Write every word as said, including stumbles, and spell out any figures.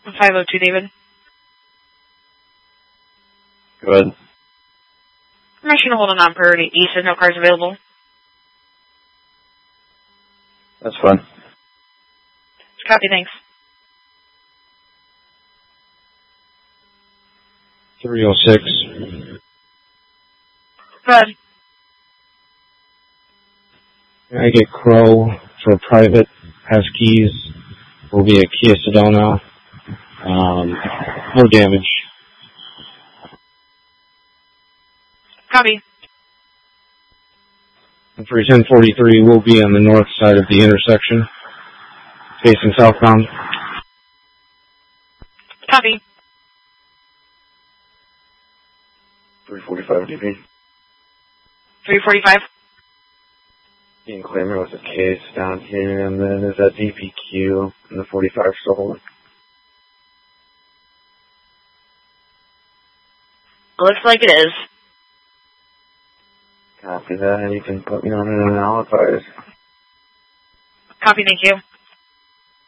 five oh two, David. Go ahead. I'm actually going to hold a non-priority. E says no cars available. That's fine. Copy, thanks. three oh six. Go ahead. I get Crow for private. Has keys. Will be a Kia Sedona. Um, no damage. Copy. three ten forty-three will be on the north side of the intersection, facing southbound. Copy. three forty-five D P. three forty-five. Being Claimer with a case down here, and then is that D P Q and the forty-five still holding? Looks like it is. Copy that, and you can put me on an analysis. Copy, thank you.